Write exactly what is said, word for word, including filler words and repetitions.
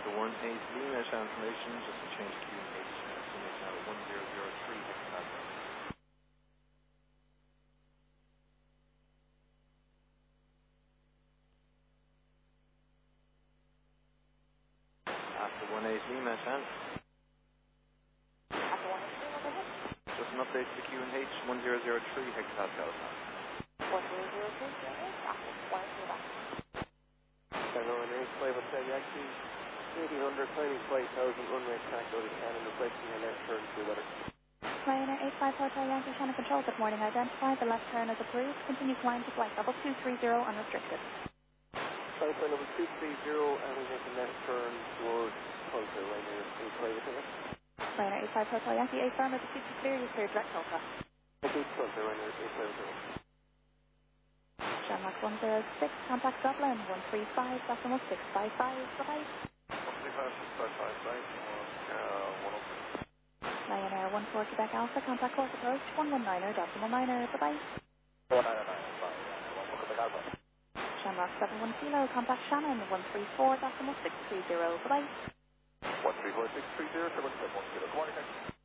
Alpha one eight Lima, information, just to change Q and H, estimation out at one zero zero three hectopascal. Alpha one eight Lima, Shan. Alpha one eight Lima, go ahead. Just an update to Q and H, one zero zero three hectopascal. one zero zero three, Q and H, Alpha one eight Lima. Hello, and eight five Hotel Yankee, eighteen hundred, climbing five thousand, runway track out of Shannon, requesting a left turn to weather. Ryanair eight five Hotel Yankee, Shannon Control, good morning. Identify the left turn as approved. Continue climb to flight level two three zero unrestricted. Flight level two three zero, and we make a left turn towards Tulsa, Ryanair eight five Hotel Yankee. Ryanair eight five Hotel Yankee, A firm, the seats are clear, you're clear direct Tulsa. Okay, Tulsa, Ryanair eight five Hotel. Shamrock one zero six, contact Dublin, one three five, decimal six five five, bye-bye. one three five six five five, right? one oh six. Ryanair one four Quebec Alpha, contact course approach, one one niner, decimal niner, bye-bye. one nine nine, bye, one one Quebec Alpha. Shamrock seven one Kilo, contact Shannon, one three four, decimal six three zero, bye-bye. one three four six three zero, seven seven one Kilo, good morning, thank you.